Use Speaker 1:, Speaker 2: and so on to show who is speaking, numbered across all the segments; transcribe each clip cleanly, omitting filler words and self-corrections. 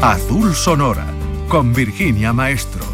Speaker 1: Azul Sonora, con Virginia Maestro.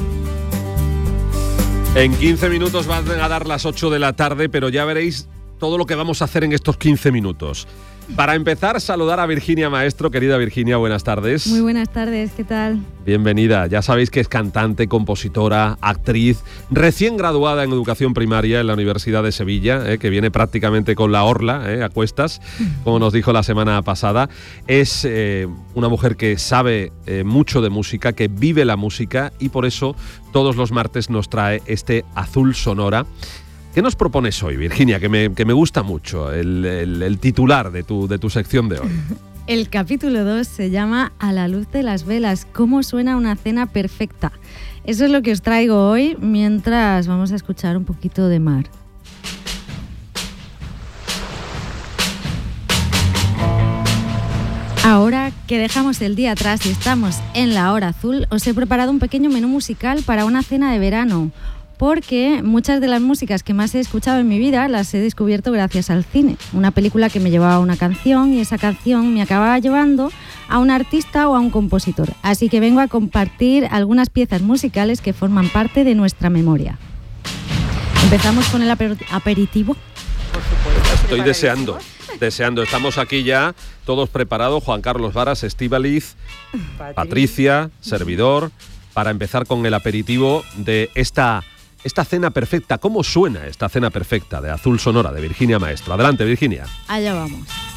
Speaker 2: En 15 minutos van a dar las 8 de la tarde, pero ya veréis todo lo que vamos a hacer en estos 15 minutos. Para empezar, saludar a Virginia Maestro. Querida Virginia, buenas tardes.
Speaker 3: Muy buenas tardes, ¿qué tal?
Speaker 2: Bienvenida. Ya sabéis que es cantante, compositora, actriz, recién graduada en educación primaria en la Universidad de Sevilla, que viene prácticamente con la orla a cuestas, como nos dijo la semana pasada. Es una mujer que sabe mucho de música, que vive la música, y por eso todos los martes nos trae este Azul Sonora. ¿Qué nos propones hoy, Virginia? Que me gusta mucho el titular de tu sección de hoy.
Speaker 3: El capítulo 2 se llama A la luz de las velas, ¿cómo suena una cena perfecta? Eso es lo que os traigo hoy, mientras vamos a escuchar un poquito de mar. Ahora que dejamos el día atrás y estamos en la hora azul, os he preparado un pequeño menú musical para una cena de verano. Porque muchas de las músicas que más he escuchado en mi vida las he descubierto gracias al cine. Una película que me llevaba a una canción y esa canción me acababa llevando a un artista o a un compositor. Así que vengo a compartir algunas piezas musicales que forman parte de nuestra memoria. ¿Empezamos con el aperitivo?
Speaker 2: Por supuesto. Estoy deseando. Estamos aquí ya todos preparados. Juan Carlos Varas, Estíbaliz, Patricia, servidor, para empezar con el aperitivo de esta cena perfecta. ¿Cómo suena esta cena perfecta de Azul Sonora de Virginia Maestro? Adelante, Virginia.
Speaker 3: Allá vamos.